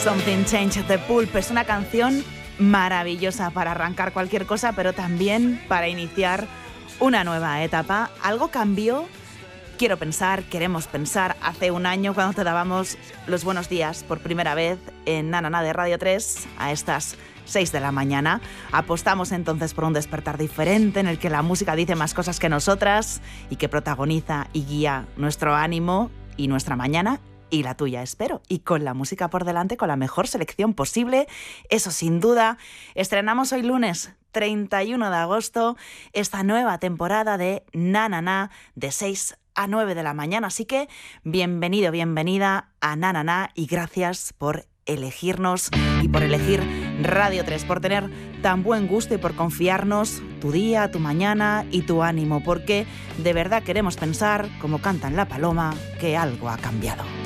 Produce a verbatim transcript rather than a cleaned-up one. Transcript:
Something Changed the Pulp es una canción maravillosa para arrancar cualquier cosa, pero también para iniciar una nueva etapa. Algo cambió, quiero pensar, queremos pensar, hace un año cuando te dábamos los buenos días por primera vez en Na Na Na de Radio tres a estas seis de la mañana. Apostamos entonces por un despertar diferente en el que la música dice más cosas que nosotras y que protagoniza y guía nuestro ánimo y nuestra mañana. Y la tuya, espero. Y con la música por delante, con la mejor selección posible, eso sin duda. Estrenamos hoy lunes treinta y uno de agosto esta nueva temporada de Na Na Na de seis a nueve de la mañana. Así que bienvenido, bienvenida a Na Na Na y gracias por elegirnos y por elegir Radio tres, por tener tan buen gusto y por confiarnos tu día, tu mañana y tu ánimo, porque de verdad queremos pensar, como canta en La Paloma, que algo ha cambiado.